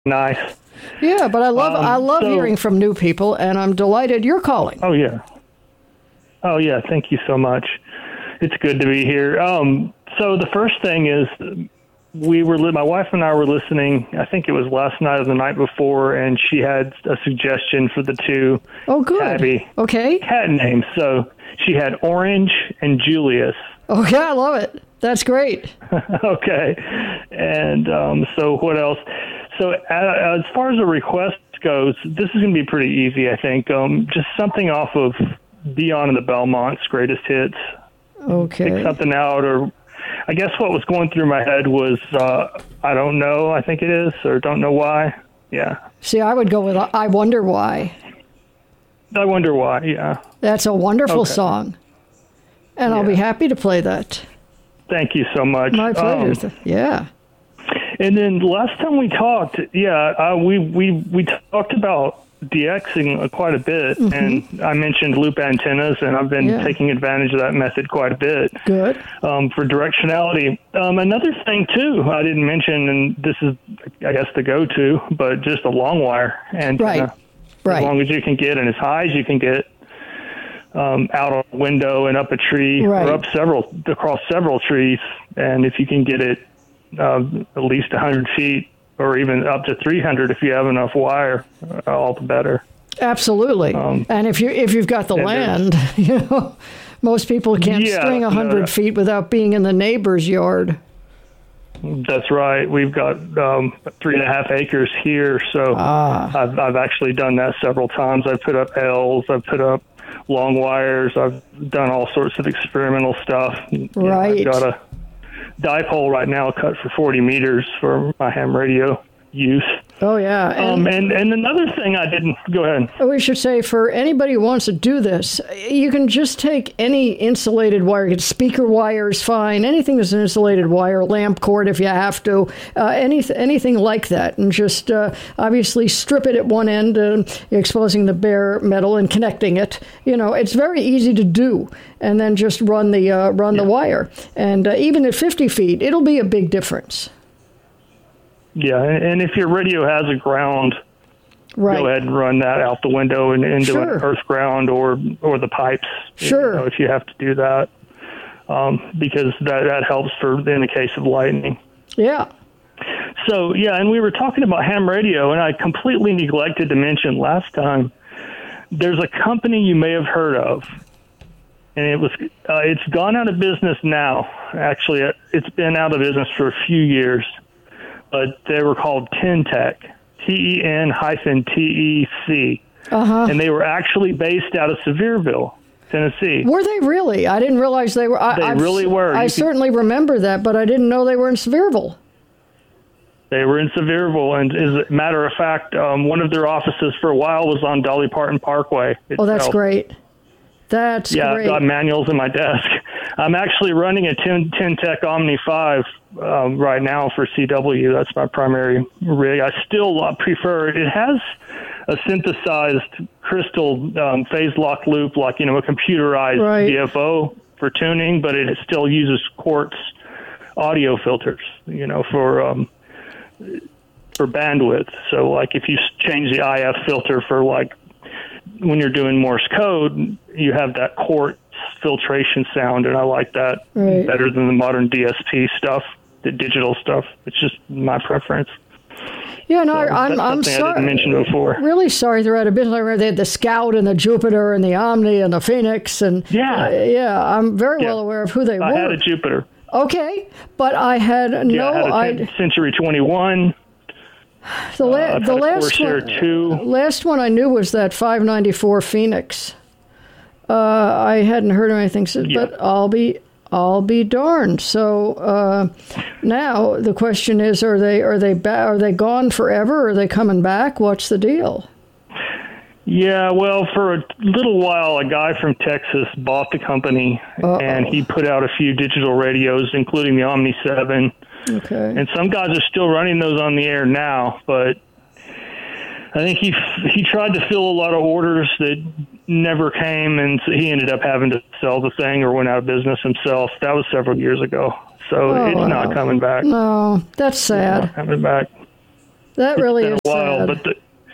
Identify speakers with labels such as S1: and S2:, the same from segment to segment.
S1: nice.
S2: Yeah, but I love hearing from new people, and I'm delighted you're calling.
S1: Oh yeah. Oh yeah. Thank you so much. It's good to be here. So the first thing is my wife and I were listening. I think it was last night or the night before, and she had a suggestion for the two.
S2: Oh, good.
S1: Tabby
S2: Okay.
S1: cat names. So she had Orange and Julius.
S2: Oh yeah, I love it. That's great.
S1: Okay. And so what else? So as far as the request goes, this is going to be pretty easy, I think. Just something off of Dion and the Belmonts' greatest hits.
S2: Okay.
S1: Pick something out, or I guess what was going through my head was I don't know, I think it is, or don't know why. Yeah.
S2: See, I would go with I Wonder Why.
S1: I Wonder Why, yeah.
S2: That's a wonderful song. And I'll be happy to play that.
S1: Thank you so much.
S2: My pleasure. Yeah.
S1: And then last time we talked, we talked about DXing quite a bit, and I mentioned loop antennas, and I've been taking advantage of that method quite a bit.
S2: Good.
S1: For directionality. Another thing, too, I didn't mention, and this is, I guess, the go-to, but just a long wire antenna.
S2: Right.
S1: As long as you can get, and as high as you can get, out a window and up a tree, or across several trees, and if you can get it at least 100 feet, or even up to 300 if you have enough wire, all the better.
S2: Absolutely. And if you've got the land, most people can't string 100 feet without being in the neighbor's yard.
S1: That's right. We've got 3.5 acres here, so I've actually done that several times. I've put up L's, I've put up long wires, I've done all sorts of experimental stuff.
S2: Right.
S1: I've got a dipole right now cut for 40 meters for my ham radio use.
S2: Oh, yeah.
S1: And another thing I didn't... Go ahead.
S2: We should say, for anybody who wants to do this, you can just take any insulated wire. You get speaker wire is fine. Anything that's an insulated wire, lamp cord if you have to, anything like that. And just obviously strip it at one end, exposing the bare metal and connecting it. It's very easy to do. And then just run the wire. And even at 50 feet, it'll be a big difference.
S1: Yeah, and if your radio has a ground, go ahead and run that out the window and into an earth ground or the pipes.
S2: Sure.
S1: If you have to do that, because that helps in the case of lightning.
S2: Yeah.
S1: So, and we were talking about ham radio, and I completely neglected to mention last time, there's a company you may have heard of, and it's gone out of business now. Actually, it's been out of business for a few years. But they were called TenTec, TEN-TEC. And they were actually based out of Sevierville, Tennessee.
S2: Were they really? I didn't realize they were.
S1: They really were.
S2: I certainly remember that, but I didn't know they were in Sevierville.
S1: They were in Sevierville, and as a matter of fact, one of their offices for a while was on Dolly Parton Parkway itself.
S2: Oh, that's great. That's great.
S1: I've got manuals in my desk. I'm actually running a TenTec Omni 5 right now for CW. That's my primary rig. I still prefer it. It has a synthesized crystal phase lock loop, like a computerized DFO for tuning, but it still uses quartz audio filters, for bandwidth. So, like, if you change the IF filter for when you're doing Morse code, you have that quartz filtration sound, and I like that better than the modern DSP stuff, the digital stuff. It's just my preference.
S2: Yeah, no,
S1: so
S2: I'm sorry.
S1: I didn't mention before.
S2: Really sorry they're out of business. I remember they had the Scout and the Jupiter and the Omni and the Phoenix, and I'm very well aware of who they were.
S1: I had a Jupiter.
S2: Okay, but I had
S1: I had a Century 21.
S2: The last one I knew was that 594 Phoenix. I hadn't heard of anything since, but I'll be darned. So now the question is: Are they gone forever? Or are they coming back? What's the deal?
S1: Yeah, well, for a little while, a guy from Texas bought the company, and he put out a few digital radios, including the Omni 7.
S2: Okay.
S1: And some guys are still running those on the air now, but I think he tried to fill a lot of orders that never came, and so he ended up having to sell the thing or went out of business himself. That was several years ago. So it's not coming back.
S2: No, that's sad.
S1: It's not coming back.
S2: That really is
S1: a while,
S2: sad.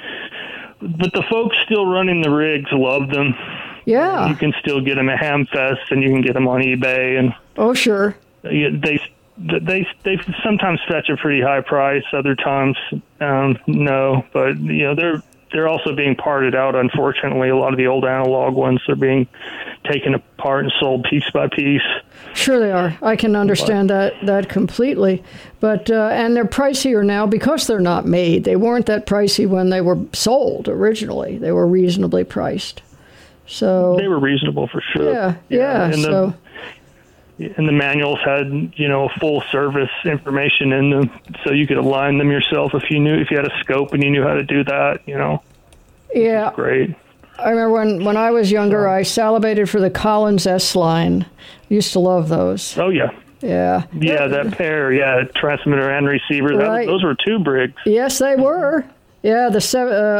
S1: But the folks still running the rigs love them.
S2: Yeah.
S1: You can still get them at Hamfest, and you can get them on eBay, and
S2: Oh, sure.
S1: they sometimes fetch a pretty high price. Other times, no. But they're also being parted out. Unfortunately, a lot of the old analog ones are being taken apart and sold piece by piece.
S2: Sure they are. I can understand that completely. But and they're pricier now because they're not made. They weren't that pricey when they were sold originally. They were reasonably priced. So
S1: they were reasonable for sure.
S2: Yeah.
S1: And the manuals had, full service information in them, so you could align them yourself if you had a scope and you knew how to do that.
S2: Yeah.
S1: Great.
S2: I remember when I was younger, I salivated for the Collins S-Line. Used to love those.
S1: Oh, yeah.
S2: Yeah.
S1: Yeah, that pair, transmitter and receiver.
S2: Right.
S1: Those were two Briggs.
S2: Yes, they were. Yeah, the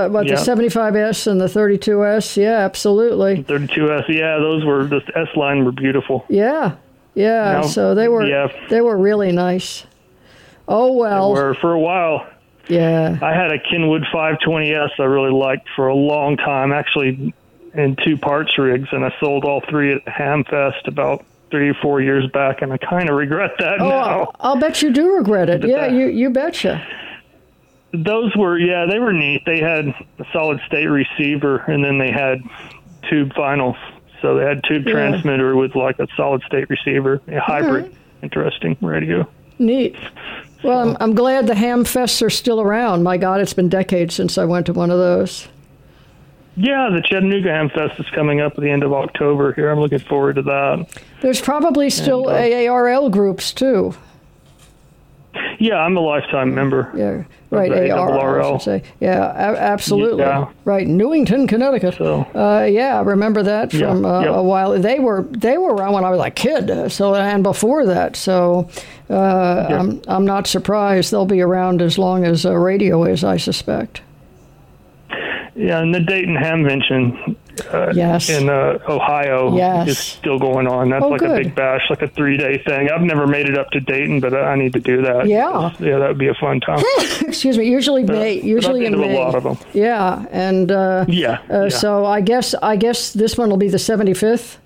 S2: 75S and the 32S. Yeah, absolutely.
S1: 32S, the S-Line were beautiful.
S2: Yeah. So they were really nice. Oh, well.
S1: They were for a while.
S2: Yeah.
S1: I had a Kenwood 520S I really liked for a long time, actually in 2 parts rigs, and I sold all 3 at Hamfest about 3 or 4 years back, and I kind of regret that now.
S2: I'll bet you do regret it.
S1: But
S2: you betcha.
S1: Those were, they were neat. They had a solid state receiver, and then they had tube finals. So they had tube transmitter with like a solid state receiver, a hybrid. Right. Interesting radio.
S2: Neat. Well, I'm glad the Hamfests are still around. My God, it's been decades since I went to one of those.
S1: Yeah, the Chattanooga Hamfest is coming up at the end of October here. I'm looking forward to that.
S2: There's probably still AARL groups, too.
S1: Yeah, I'm a lifetime member.
S2: Yeah, right, ARRL, I should say. Yeah, absolutely. Yeah. Right, Newington, Connecticut. So, I remember that from a while. They were around when I was a kid, and before that. So I'm not surprised they'll be around as long as radio is, I suspect.
S1: Yeah, and the Dayton Hamvention in Ohio is still going on. That's a big bash, like a 3-day thing. I've never made it up to Dayton, but I need to do that.
S2: Yeah.
S1: Yeah, that would be a fun time.
S2: Excuse me. Usually in May.
S1: A lot of them.
S2: Yeah, and so I guess this one will be the 75th.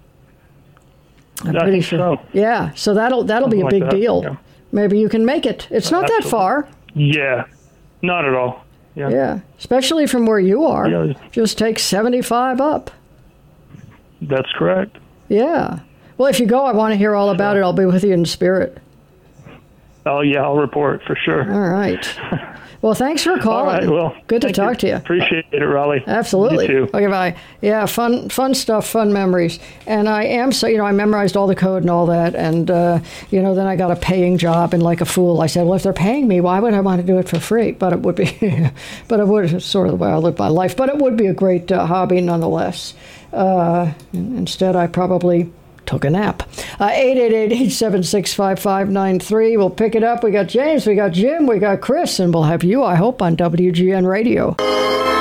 S2: I'm pretty sure. So. Yeah, so that'll be a big deal. Yeah. Maybe you can make it. It's not that far.
S1: Yeah, not at all.
S2: Yeah, especially from where you are. Yeah. Just take 75 up.
S1: That's correct.
S2: Yeah. Well, if you go, I want to hear all about it. I'll be with you in spirit.
S1: Oh, yeah, I'll report for sure.
S2: All right. Well, thanks for calling.
S1: All right, well,
S2: good to talk to you.
S1: Appreciate it, Raleigh.
S2: Absolutely.
S1: You too.
S2: Okay, bye. Yeah, fun stuff, fun memories. And I memorized all the code and all that. And, then I got a paying job, and like a fool, I said, well, if they're paying me, why would I want to do it for free? But it would be, sort of the way I live my life. But it would be a great hobby nonetheless. Instead, I probably took a nap. 888-876-5593. We'll pick it up. We got James, we got Jim, we got Chris, and we'll have you, I hope, on WGN Radio.